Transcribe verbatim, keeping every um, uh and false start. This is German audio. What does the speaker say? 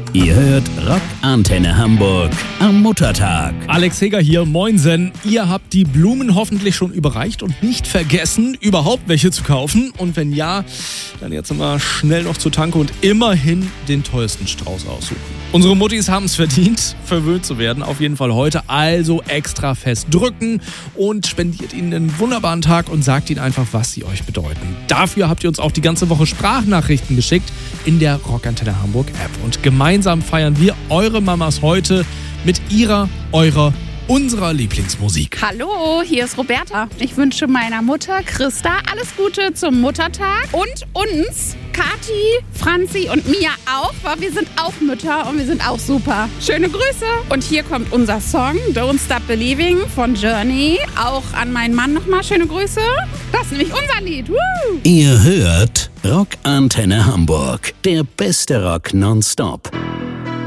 Ihr hört Rock Antenne Hamburg am Muttertag. Alex Heger hier, moinsen. Ihr habt die Blumen hoffentlich schon überreicht und nicht vergessen, überhaupt welche zu kaufen. Und wenn ja, dann jetzt mal schnell noch zur Tanke und immerhin den tollsten Strauß aussuchen. Unsere Muttis haben es verdient, verwöhnt zu werden. Auf jeden Fall heute also extra fest drücken und spendiert ihnen einen wunderbaren Tag und sagt ihnen einfach, was sie euch bedeuten. Dafür habt ihr uns auch die ganze Woche Sprachnachrichten geschickt in der Rock Antenne Hamburg App. Und gemeinsam feiern wir eure Mamas heute mit ihrer, eurer, unserer Lieblingsmusik. Hallo, hier ist Roberta. Ich wünsche meiner Mutter Christa alles Gute zum Muttertag und uns, Kathi, Franzi und Mia auch, weil wir sind auch Mütter und wir sind auch super. Schöne Grüße. Und hier kommt unser Song Don't Stop Believing von Journey. Auch an meinen Mann nochmal schöne Grüße. Das ist nämlich unser Lied. Woo! Ihr hört Rock Antenne Hamburg, der beste Rock nonstop.